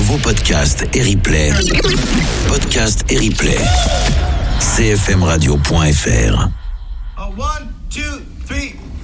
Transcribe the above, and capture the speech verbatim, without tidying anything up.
vos podcasts et replays. Podcasts et replays. c f m radio point f r. One, two, three.